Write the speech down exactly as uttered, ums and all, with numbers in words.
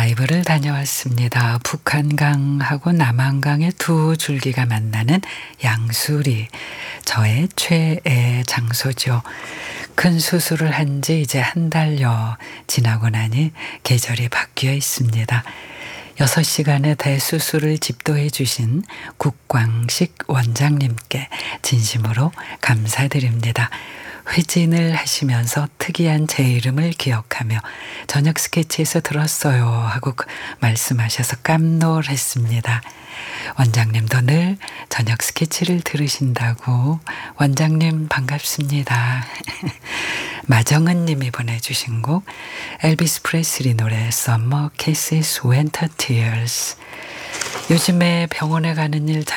드라이브를 다녀왔습니다. 북한강하고 남한강의 두 줄기가 만나는 양수리. 저의 최애 장소죠. 큰 수술을 한 지 이제 한 달여 지나고 나니 계절이 바뀌어 있습니다. 여섯 시간의 대수술을 집도해 주신 국광식 원장님께 진심으로 감사드립니다. 회진을 하시면서 특이한 제 이름을 기억하며 저녁 스케치에서 들었어요 하고 말씀하셔서 깜놀했습니다. 원장님도 늘 저녁 스케치를 들으신다고. 원장님 반갑습니다. 마정은 님이 보내주신 곡 엘비스 프레슬리 노래 Summer Kisses Winter Tears. 요즘에 병원에 가는 일